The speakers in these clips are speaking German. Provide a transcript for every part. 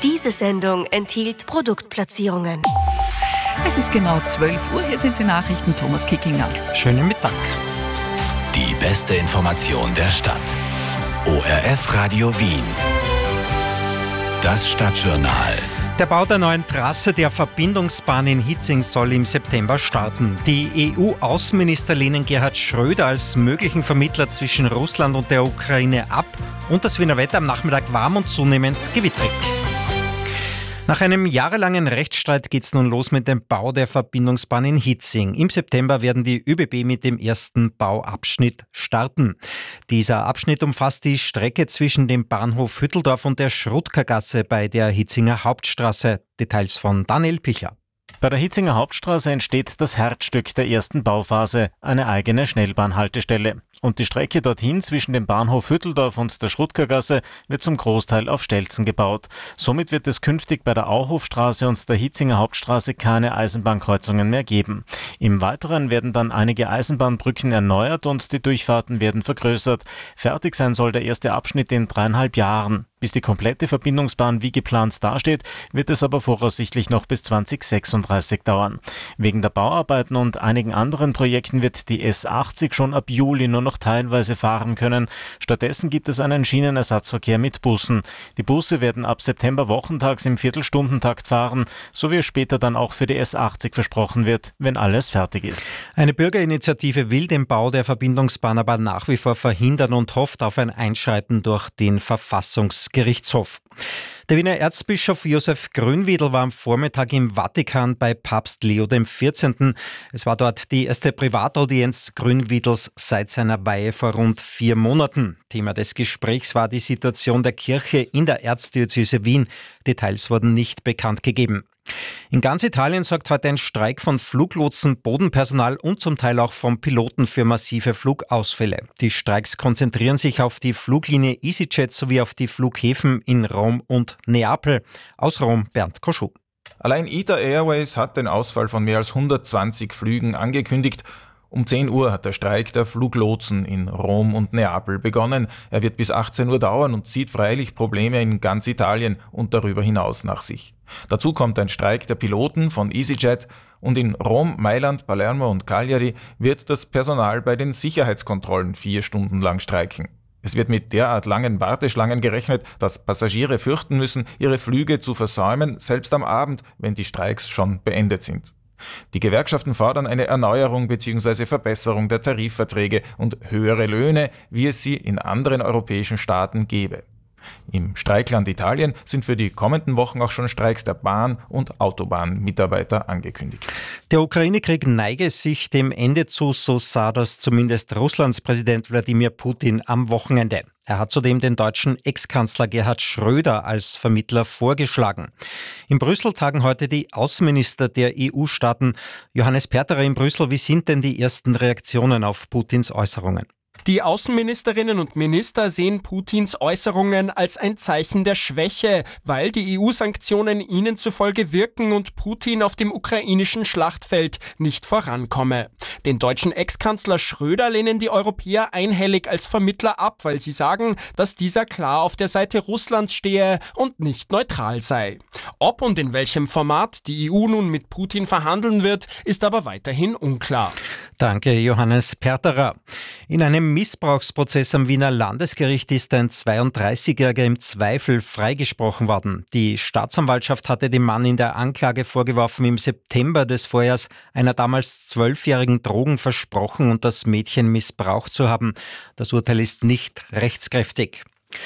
Diese Sendung enthielt Produktplatzierungen. Es ist genau 12 Uhr, hier sind die Nachrichten, Thomas Kickinger. Schönen Mittag. Die beste Information der Stadt. ORF Radio Wien. Das Stadtjournal. Der Bau der neuen Trasse der Verbindungsbahn in Hietzing soll im September starten. Die EU-Außenminister lehnen Gerhard Schröder als möglichen Vermittler zwischen Russland und der Ukraine ab und das Wiener Wetter am Nachmittag warm und zunehmend gewitterig. Nach einem jahrelangen Rechtsstreit geht es nun los mit dem Bau der Verbindungsbahn in Hietzing. Im September werden die ÖBB mit dem ersten Bauabschnitt starten. Dieser Abschnitt umfasst die Strecke zwischen dem Bahnhof Hütteldorf und der Schrutkergasse bei der Hietzinger Hauptstraße. Details von Daniel Pichler. Bei der Hietzinger Hauptstraße entsteht das Herzstück der ersten Bauphase, eine eigene Schnellbahnhaltestelle. Und die Strecke dorthin zwischen dem Bahnhof Hütteldorf und der Schrutkergasse wird zum Großteil auf Stelzen gebaut. Somit wird es künftig bei der Auhofstraße und der Hietzinger Hauptstraße keine Eisenbahnkreuzungen mehr geben. Im Weiteren werden dann einige Eisenbahnbrücken erneuert und die Durchfahrten werden vergrößert. Fertig sein soll der erste Abschnitt in 3,5 Jahren. Bis die komplette Verbindungsbahn wie geplant dasteht, wird es aber voraussichtlich noch bis 2036 dauern. Wegen der Bauarbeiten und einigen anderen Projekten wird die S80 schon ab Juli nur noch teilweise fahren können. Stattdessen gibt es einen Schienenersatzverkehr mit Bussen. Die Busse werden ab September wochentags im Viertelstundentakt fahren, so wie es später dann auch für die S80 versprochen wird, wenn alles fertig ist. Eine Bürgerinitiative will den Bau der Verbindungsbahn aber nach wie vor verhindern und hofft auf ein Einschreiten durch den Verfassungsgerichtshof. Der Wiener Erzbischof Josef Grünwiedl war am Vormittag im Vatikan bei Papst Leo XIV. Es war dort die erste Privataudienz Grünwiedls seit seiner Weihe vor rund 4 Monaten. Thema des Gesprächs war die Situation der Kirche in der Erzdiözese Wien. Details wurden nicht bekannt gegeben. In ganz Italien sorgt heute ein Streik von Fluglotsen, Bodenpersonal und zum Teil auch von Piloten für massive Flugausfälle. Die Streiks konzentrieren sich auf die Fluglinie EasyJet sowie auf die Flughäfen in Rom und Neapel. Aus Rom Bernd Koschuh. Allein ITA Airways hat den Ausfall von mehr als 120 Flügen angekündigt. Um 10 Uhr hat der Streik der Fluglotsen in Rom und Neapel begonnen. Er wird bis 18 Uhr dauern und zieht freilich Probleme in ganz Italien und darüber hinaus nach sich. Dazu kommt ein Streik der Piloten von EasyJet und in Rom, Mailand, Palermo und Cagliari wird das Personal bei den Sicherheitskontrollen 4 Stunden lang streiken. Es wird mit derart langen Warteschlangen gerechnet, dass Passagiere fürchten müssen, ihre Flüge zu versäumen, selbst am Abend, wenn die Streiks schon beendet sind. Die Gewerkschaften fordern eine Erneuerung bzw. Verbesserung der Tarifverträge und höhere Löhne, wie es sie in anderen europäischen Staaten gäbe. Im Streikland Italien sind für die kommenden Wochen auch schon Streiks der Bahn- und Autobahnmitarbeiter angekündigt. Der Ukraine-Krieg neige sich dem Ende zu, so sah das zumindest Russlands Präsident Wladimir Putin am Wochenende. Er hat zudem den deutschen Ex-Kanzler Gerhard Schröder als Vermittler vorgeschlagen. In Brüssel tagen heute die Außenminister der EU-Staaten. Johannes Perterer in Brüssel, wie sind denn die ersten Reaktionen auf Putins Äußerungen? Die Außenministerinnen und Minister sehen Putins Äußerungen als ein Zeichen der Schwäche, weil die EU-Sanktionen ihnen zufolge wirken und Putin auf dem ukrainischen Schlachtfeld nicht vorankomme. Den deutschen Ex-Kanzler Schröder lehnen die Europäer einhellig als Vermittler ab, weil sie sagen, dass dieser klar auf der Seite Russlands stehe und nicht neutral sei. Ob und in welchem Format die EU nun mit Putin verhandeln wird, ist aber weiterhin unklar. Danke, Johannes Perterer. In einem Missbrauchsprozess am Wiener Landesgericht ist ein 32-Jähriger im Zweifel freigesprochen worden. Die Staatsanwaltschaft hatte dem Mann in der Anklage vorgeworfen, im September des Vorjahrs einer damals 12-jährigen Drogen versprochen und das Mädchen missbraucht zu haben. Das Urteil ist nicht rechtskräftig.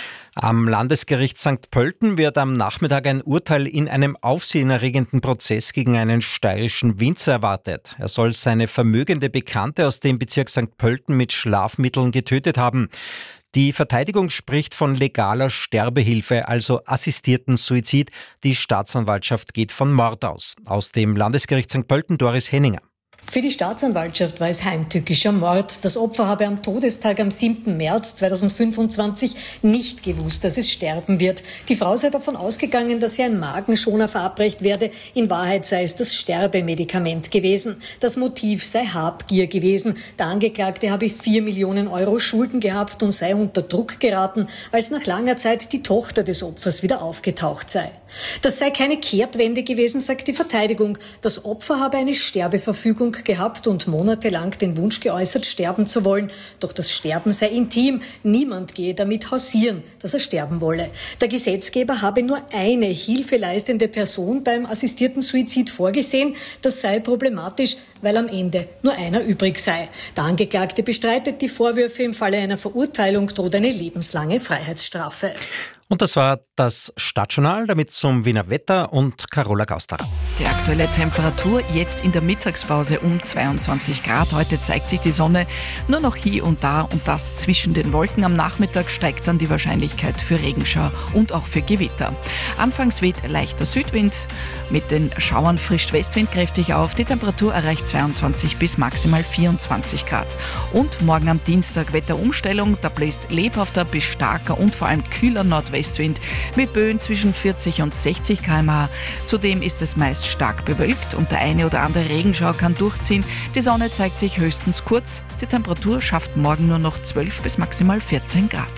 Am Landesgericht St. Pölten wird am Nachmittag ein Urteil in einem aufsehenerregenden Prozess gegen einen steirischen Winzer erwartet. Er soll seine vermögende Bekannte aus dem Bezirk St. Pölten mit Schlafmitteln getötet haben. Die Verteidigung spricht von legaler Sterbehilfe, also assistierten Suizid. Die Staatsanwaltschaft geht von Mord aus. Aus dem Landesgericht St. Pölten Doris Henninger. Für die Staatsanwaltschaft war es heimtückischer Mord. Das Opfer habe am Todestag am 7. März 2025 nicht gewusst, dass es sterben wird. Die Frau sei davon ausgegangen, dass ihr ein Magenschoner verabreicht werde. In Wahrheit sei es das Sterbemedikament gewesen. Das Motiv sei Habgier gewesen. Der Angeklagte habe 4 Millionen Euro Schulden gehabt und sei unter Druck geraten, als nach langer Zeit die Tochter des Opfers wieder aufgetaucht sei. Das sei keine Kehrtwende gewesen, sagt die Verteidigung. Das Opfer habe eine Sterbeverfügung gehabt und monatelang den Wunsch geäußert, sterben zu wollen. Doch das Sterben sei intim. Niemand gehe damit hausieren, dass er sterben wolle. Der Gesetzgeber habe nur eine hilfeleistende Person beim assistierten Suizid vorgesehen. Das sei problematisch, weil am Ende nur einer übrig sei. Der Angeklagte bestreitet die Vorwürfe. Im Falle einer Verurteilung droht eine lebenslange Freiheitsstrafe. Und das war das Stadtjournal, damit zum Wiener Wetter und Carola Gausterer. Die aktuelle Temperatur jetzt in der Mittagspause um 22 Grad. Heute zeigt sich die Sonne nur noch hier und da und das zwischen den Wolken. Am Nachmittag steigt dann die Wahrscheinlichkeit für Regenschauer und auch für Gewitter. Anfangs weht leichter Südwind, mit den Schauern frischt Westwind kräftig auf. Die Temperatur erreicht 22 bis maximal 24 Grad. Und morgen am Dienstag Wetterumstellung. Da bläst lebhafter bis starker und vor allem kühler Nordwestwind mit Böen zwischen 40 und 60 km/h. Zudem ist es meist stark bewölkt und der eine oder andere Regenschauer kann durchziehen. Die Sonne zeigt sich höchstens kurz. Die Temperatur schafft morgen nur noch 12 bis maximal 14 Grad.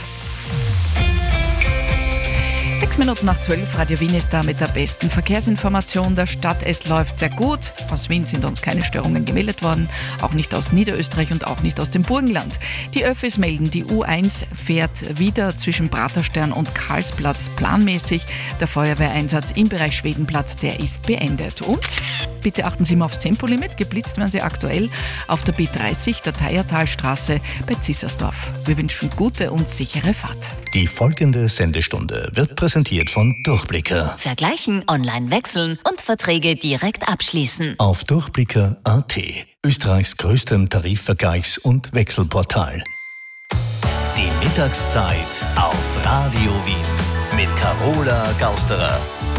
6 Minuten nach 12, Radio Wien ist da mit der besten Verkehrsinformation der Stadt. Es läuft sehr gut. Aus Wien sind uns keine Störungen gemeldet worden, auch nicht aus Niederösterreich und auch nicht aus dem Burgenland. Die Öffis melden, die U1 fährt wieder zwischen Praterstern und Karlsplatz planmäßig. Der Feuerwehreinsatz im Bereich Schwedenplatz, der ist beendet. Und bitte achten Sie mal aufs Tempolimit. Geblitzt werden Sie aktuell auf der B30, der Theiertalstraße bei Zissersdorf. Wir wünschen gute und sichere Fahrt. Die folgende Sendestunde wird präsentiert von Durchblicker. Vergleichen, online wechseln und Verträge direkt abschließen. Auf Durchblicker.at, Österreichs größtem Tarifvergleichs- und Wechselportal. Die Mittagszeit auf Radio Wien mit Carola Gausterer.